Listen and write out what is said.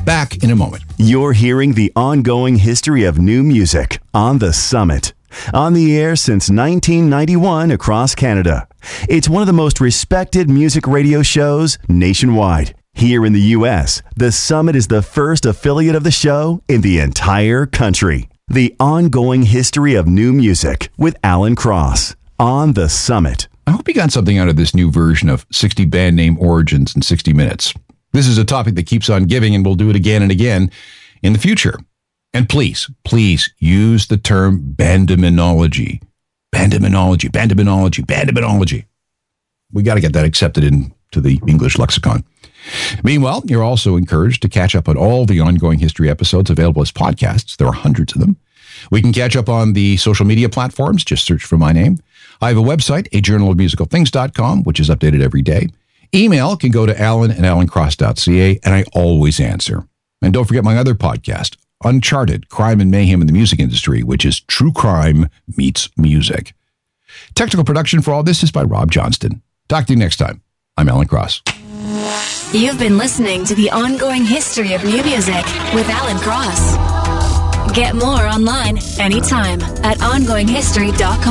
Back in a moment. You're hearing the ongoing history of new music on The Summit. On the air since 1991 across Canada. It's one of the most respected music radio shows nationwide. Here in the U.S., The Summit is the first affiliate of the show in the entire country. The ongoing history of new music with Alan Cross on The Summit. I hope you got something out of this new version of 60 band name origins in 60 minutes. This is a topic that keeps on giving, and we'll do it again and again in the future. And please use the term bandiminology. Bandiminology. We got to get that accepted into the English lexicon. Meanwhile, you're also encouraged to catch up on all the ongoing history episodes available as podcasts. There are hundreds of them. We can catch up on the social media platforms. Just search for my name. I have a website, ajournalofmusicalthings.com, which is updated every day. Email can go to alan@alancross.ca, and I always answer. And don't forget my other podcast, Uncharted, Crime and Mayhem in the Music Industry, which is true crime meets music. Technical production for all this is by Rob Johnston. Talk to you next time. I'm Alan Cross. You've been listening to the ongoing history of new music with Alan Cross. Get more online anytime at ongoinghistory.com.